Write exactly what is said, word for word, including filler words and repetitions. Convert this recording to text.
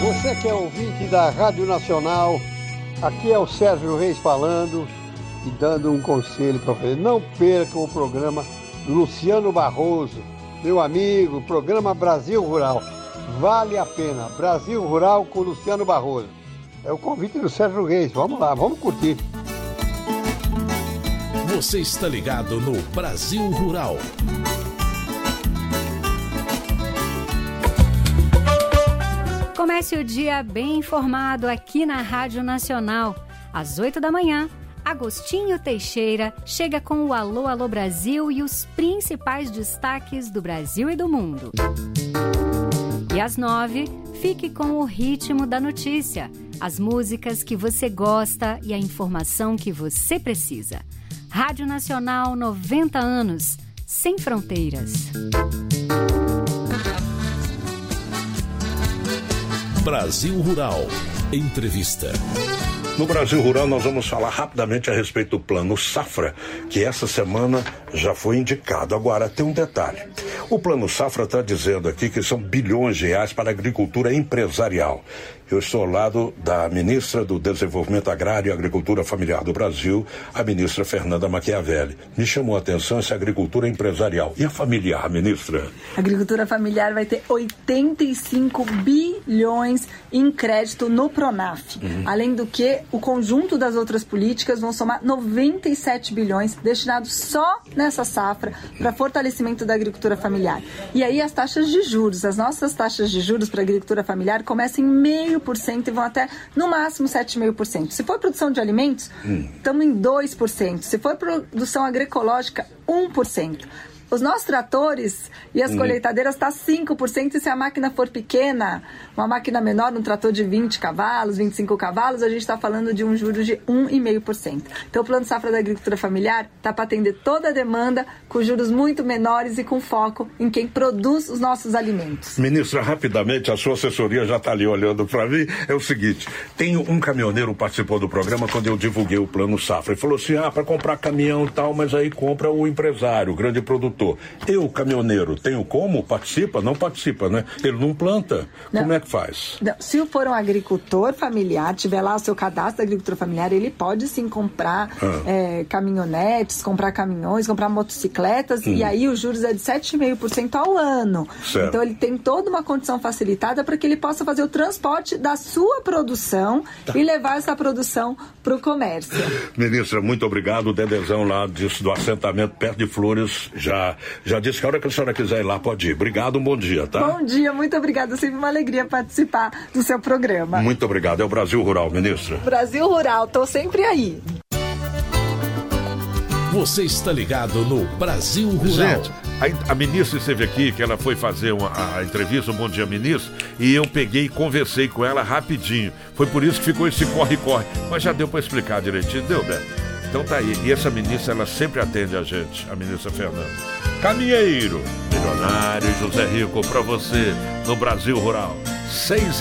Você que é ouvinte da Rádio Nacional, aqui é o Sérgio Reis falando e dando um conselho para você. Não percam o programa do Luciano Barroso, meu amigo, programa Brasil Rural. Vale a pena, Brasil Rural com Luciano Barroso. É o convite do Sérgio Reis, vamos lá, vamos curtir. Você está ligado no Brasil Rural. Comece o dia bem informado aqui na Rádio Nacional. Às oito da manhã, Agostinho Teixeira chega com o Alô, Alô Brasil e os principais destaques do Brasil e do mundo. E às nove, fique com o ritmo da notícia, as músicas que você gosta e a informação que você precisa. Rádio Nacional, noventa anos, sem fronteiras. Brasil Rural. Entrevista. No Brasil Rural nós vamos falar rapidamente a respeito do Plano Safra, que essa semana já foi indicado. Agora tem um detalhe. O Plano Safra está dizendo aqui que são bilhões de reais para a agricultura empresarial. Eu estou ao lado da ministra do Desenvolvimento Agrário e Agricultura Familiar do Brasil, a ministra Fernanda Machiavelli. Me chamou a atenção essa agricultura empresarial. E a familiar, ministra? A agricultura familiar vai ter oitenta e cinco bilhões em crédito no Pronaf. Uhum. Além do que, o conjunto das outras políticas vão somar noventa e sete bilhões destinados só nessa safra para fortalecimento da agricultura familiar. E aí as taxas de juros, as nossas taxas de juros para a agricultura familiar começam em meio por cento e vão até, no máximo, sete vírgula cinco por cento. Se for produção de alimentos, estamos hum. em dois por cento. Se for produção agroecológica, um por cento. Os nossos tratores e as hum. colheitadeiras estão tá cinco por cento, e se a máquina for pequena, uma máquina menor, um trator de vinte cavalos, vinte e cinco cavalos, a gente está falando de um juros de um vírgula cinco por cento. Então o Plano Safra da Agricultura Familiar está para atender toda a demanda, com juros muito menores e com foco em quem produz os nossos alimentos. Ministra, rapidamente, a sua assessoria já está ali olhando para mim. É o seguinte, tem um caminhoneiro participou do programa quando eu divulguei o Plano Safra e falou assim, ah, para comprar caminhão e tal, mas aí compra o empresário, o grande produtor. Eu, caminhoneiro, tenho como? Participa? Não participa, né? Ele não planta. Não. Como é que faz? Não. Se for um agricultor familiar, tiver lá o seu cadastro da agricultura familiar, ele pode sim comprar ah. é, caminhonetes, comprar caminhões, comprar motocicletas, hum. e aí os juros é de sete vírgula cinco por cento ao ano. Certo. Então ele tem toda uma condição facilitada para que ele possa fazer o transporte da sua produção tá. e levar essa produção para o comércio. Ministra, muito obrigado. O Dedezão lá disso, do assentamento perto de Flores já Já disse que a hora que a senhora quiser ir lá, pode ir. Obrigado, um bom dia, tá? Bom dia, muito obrigada. Sempre uma alegria participar do seu programa. Muito obrigado. É o Brasil Rural, ministra. Brasil Rural, tô sempre aí. Você está ligado no Brasil Rural. Gente, a, a ministra esteve aqui, que ela foi fazer uma, a, a entrevista, um Bom Dia Ministro, e eu peguei e conversei com ela rapidinho. Foi por isso que ficou esse corre-corre. Mas já deu para explicar direitinho, deu, Beto? Então tá aí, e essa ministra, ela sempre atende a gente, a ministra Fernanda. Caminheiro, milionário José Rico, pra você, no Brasil Rural. seis